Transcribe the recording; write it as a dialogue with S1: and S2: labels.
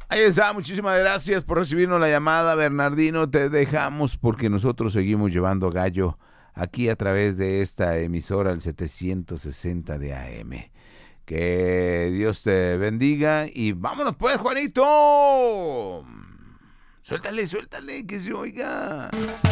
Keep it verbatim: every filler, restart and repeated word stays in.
S1: Ahí está, muchísimas gracias por recibirnos la llamada, Bernardino. Te dejamos porque nosotros seguimos llevando gallo aquí a través de esta emisora, el setecientos sesenta de A M. Que Dios te bendiga y vámonos pues, Juanito. Suéltale, suéltale, que se oiga.